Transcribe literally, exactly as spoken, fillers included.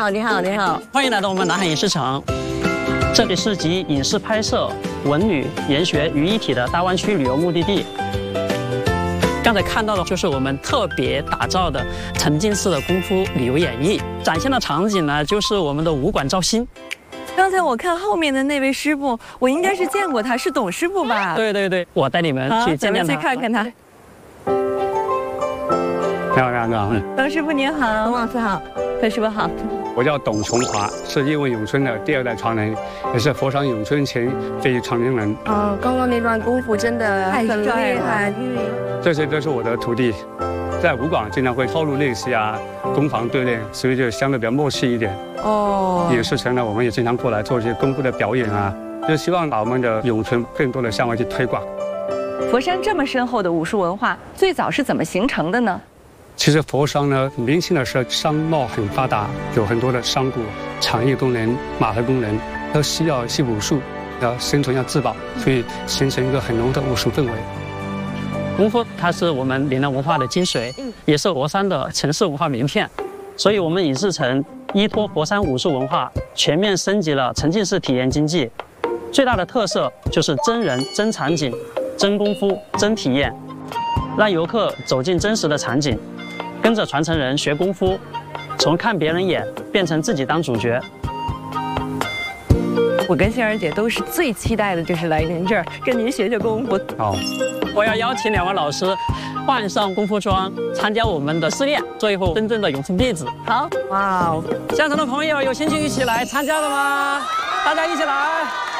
好，你好，你好， 欢迎来到我们南海影视城。这里是集影视拍摄、文旅、研学于一体的大湾区旅游目的地。刚才看到的就是我们特别打造的沉浸式的功夫旅游演绎，展现的场景呢，就是我们的武馆招新。 刚才我看后面的那位师傅，我应该是见过他，是董师傅吧？ 对对对，我带你们去见见他， 去看看他。 你好，你好， 董师傅您好，董老师好，董师傅好。 我叫董崇华，是叶问咏春的第二代传人，也是佛山咏春前非传人人。 哦，刚刚那段功夫真的很厉害。 这些都是我的徒弟，在武馆经常会套路练习啊，攻防对练，所以就相对比较默契一点。 哦， 影视城呢，我们也经常过来做一些功夫的表演啊，就希望把我们的咏春更多的向外去推广。 佛山这么深厚的武术文化，最早是怎么形成的呢？ 其实佛山呢，年轻的时候商贸很发达，有很多的商贾、产业工人、码头工人都需要习武术，要生存要自保，所以形成一个很浓的武术氛围。 功夫它是我们岭南文化的精髓，也是佛山的城市文化名片。所以，我们影视城依托佛山武术文化，全面升级了沉浸式体验经济。最大的特色就是真人、真场景、真功夫、真体验，让游客走进真实的场景。跟着传承人学功夫，从看别人演变成自己当主角。 我跟杏儿姐都是最期待的，就是来您这儿跟您学学功夫。 好， 我要邀请两位老师换上功夫装，参加我们的试练，做一回真正的咏春弟子。 好，哇哦！ 现场的朋友有兴趣一起来参加的吗？大家一起来！